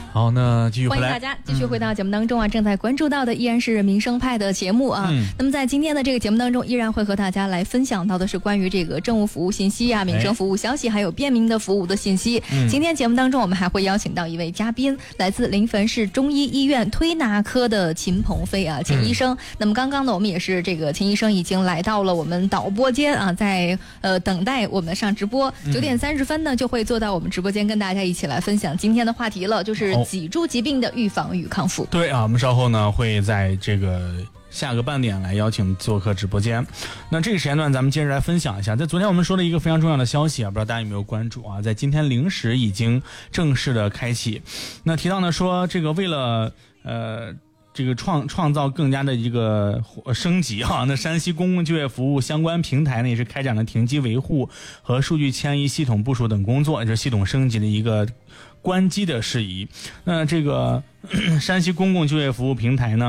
好，那继续回来， 欢迎大家继续回到节目当中啊，正在关注到的依然是民生派的节目啊。那么在今天的这个节目当中，依然会和大家来分享到的是关于这个政务服务信息啊、民生服务消息，还有便民的服务的信息。今天节目当中，我们还会邀请到一位嘉宾，来自临汾市中医医院推拿科的秦鹏飞啊，秦医生。那么刚刚呢，我们也是这个秦医生已经来到了我们导播间啊，在等待我们上直播。9点30分呢，就会坐到我们直播间跟大家一起来分享今天的话题了，就是脊柱疾病的预防与康复。 对啊，我们稍后呢会在这个下个半点来邀请做客直播间。那这个时间段咱们接着来分享一下，在昨天我们说了一个非常重要的消息啊，不知道大家有没有关注啊，在今天零时已经正式的开启。那提到呢说这个为了这个创造更加的一个升级啊，那山西公共就业服务相关平台呢也是开展了停机维护和数据迁移系统部署等工作，也是系统升级的一个关机的事宜。那这个山西公共就业服务平台呢